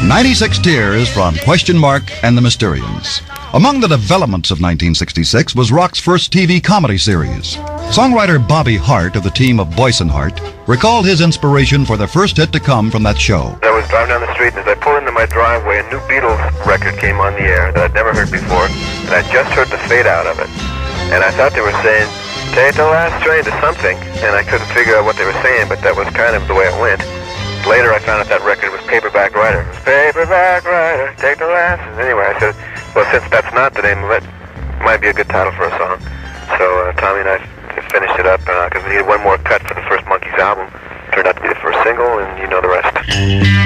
96 Tears from Question Mark and the Mysterians. Among the developments of 1966 was rock's first TV comedy series. Songwriter Bobby Hart of the team of Boyce and Hart recalled his inspiration for the first hit to come from that show. I was driving down the street, and as I pulled into my driveway, a new Beatles record came on the air that I'd never heard before, and I just heard the fade out of it. And I thought they were saying, "Take the last train" to something, and I couldn't figure out what they were saying, but that was kind of the way it went. Later, I found out that record was Paperback Writer. Paperback Writer, take the last. And anyway, I said, well, since that's not the name of it, it might be a good title for a song. So Tommy and I finished it up because we needed one more cut for the first Monkees album. Turned out to be the first single, and you know the rest.